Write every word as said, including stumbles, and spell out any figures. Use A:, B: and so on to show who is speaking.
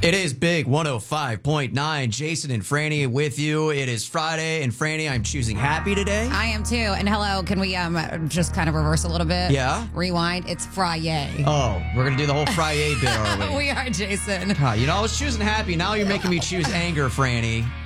A: It is Big one oh five point nine. Jason and Franny with you. It is Friday, and Franny, I'm choosing happy today.
B: I am too. And hello, can we um just kind of reverse a little bit?
A: Yeah.
B: Rewind. It's Friday.
A: Oh, we're going to do the whole Friday bit, are we?
B: We are, Jason.
A: Ah, you know, I was choosing happy. Now you're making me choose anger, Franny.